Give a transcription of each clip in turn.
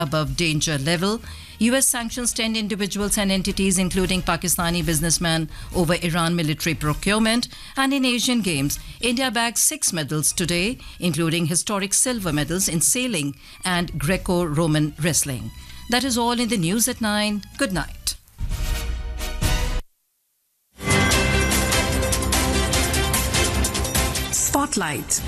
above danger level. US sanctions 10 individuals and entities, including Pakistani businessmen, over Iran military procurement. And in Asian Games, India bagged 6 medals today, including historic silver medals in sailing and Greco-Roman wrestling. That is all in the news at 9. Good night. Spotlight.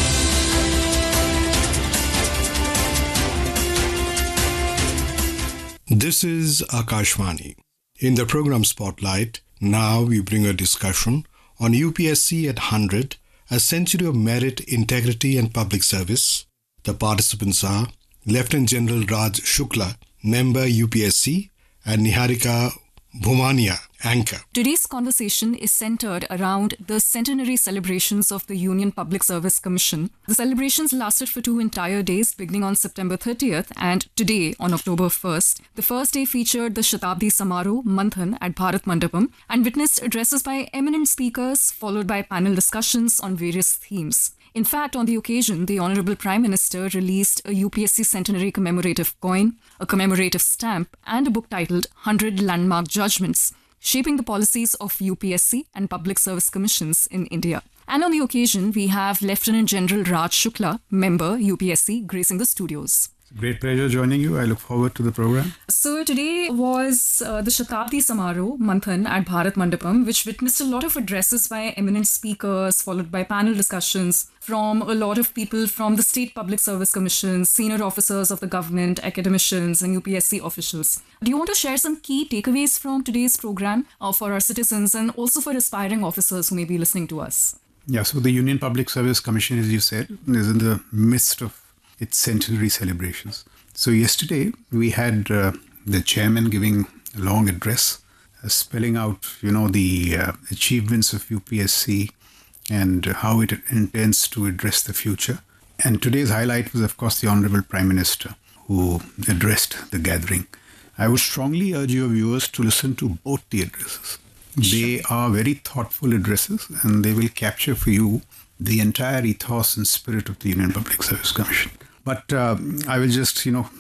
This is Akashvani. In the program Spotlight, now we bring a discussion on UPSC at 100, a century of merit, integrity and public service. The participants are Lieutenant General Raj Shukla, member UPSC, and Niharika Bhumania, anchor. Today's conversation is centered around the centenary celebrations of the Union Public Service Commission. The celebrations lasted for 2 entire days, beginning on September 30th and today on October 1st. The first day featured the Shatabdi Samaroh Manthan at Bharat Mandapam and witnessed addresses by eminent speakers, followed by panel discussions on various themes. In fact, on the occasion, the Honourable Prime Minister released a UPSC Centenary commemorative coin, a commemorative stamp, and a book titled 100 Landmark Judgments, Shaping the Policies of UPSC and Public Service Commissions in India. And on the occasion, we have Lieutenant General Raj Shukla, member UPSC, gracing the studios. Great pleasure joining you. I look forward to the program. So today was the Shatabdi Samaroh Manthan at Bharat Mandapam, which witnessed a lot of addresses by eminent speakers, followed by panel discussions from a lot of people from the State Public Service Commissions, senior officers of the government, academicians and UPSC officials. Do you want to share some key takeaways from today's program for our citizens and also for aspiring officers who may be listening to us? Yeah, so the Union Public Service Commission, as you said, is in the midst of its centenary celebrations. So yesterday we had the chairman giving a long address, spelling out, the achievements of UPSC and how it intends to address the future. And today's highlight was, of course, the Honourable Prime Minister, who addressed the gathering. I would strongly urge your viewers to listen to both the addresses. They are very thoughtful addresses and they will capture for you the entire ethos and spirit of the Union Public Service Commission. But I will just,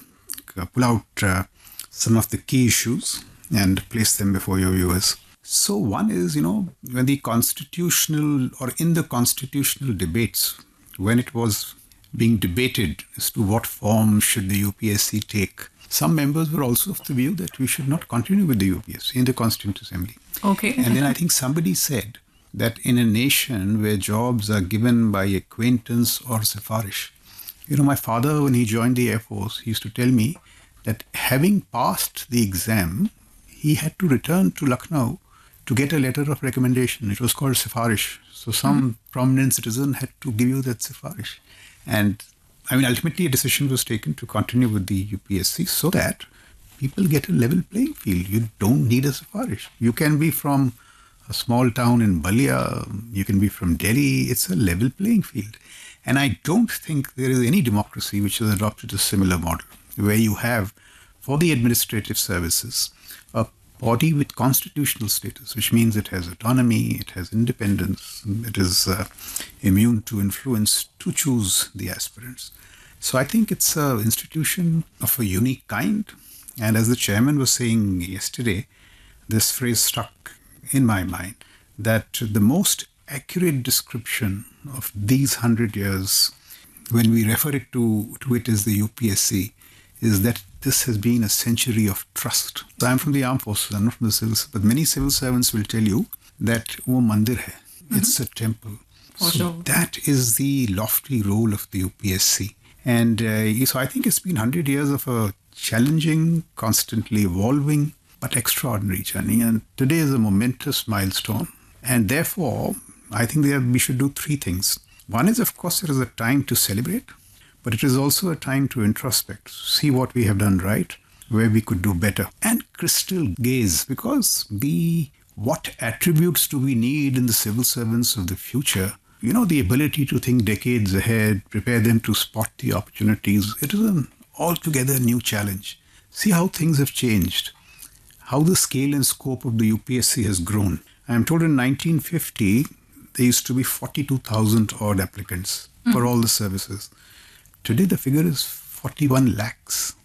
pull out some of the key issues and place them before your viewers. So one is, when the constitutional or in the constitutional debates, when it was being debated as to what form should the UPSC take, some members were also of the view that we should not continue with the UPSC in the Constituent Assembly. Okay. And then I think somebody said that in a nation where jobs are given by acquaintance or sifarish, my father, when he joined the Air Force, he used to tell me that having passed the exam, he had to return to Lucknow to get a letter of recommendation. It was called sifarish. So some prominent citizen had to give you that sifarish. And ultimately a decision was taken to continue with the UPSC so that people get a level playing field. You don't need a sifarish. You can be from a small town in Balia, you can be from Delhi. It's a level playing field. And I don't think there is any democracy which has adopted a similar model, where you have, for the administrative services, a body with constitutional status, which means it has autonomy, it has independence, it is immune to influence to choose the aspirants. So I think it's an institution of a unique kind. And as the chairman was saying yesterday, this phrase stuck in my mind, that the most accurate description of these 100 years, when we refer it to it as the UPSC, is that this has been a century of trust. So I'm from the armed forces, I'm not from the civil service, but many civil servants will tell you that wo mandir hai, it's a temple. So that is the lofty role of the UPSC. And so I think it's been 100 years of a challenging, constantly evolving, but extraordinary journey. And today is a momentous milestone. And therefore, I think we should do 3 things. One is, of course, it is a time to celebrate, but it is also a time to introspect, see what we have done right, where we could do better, and crystal gaze, because what attributes do we need in the civil servants of the future? The ability to think decades ahead, prepare them to spot the opportunities. It is an altogether new challenge. See how things have changed, how the scale and scope of the UPSC has grown. I am told in 1950, there used to be 42,000 odd applicants for all the services. Today, the figure is 41 lakhs.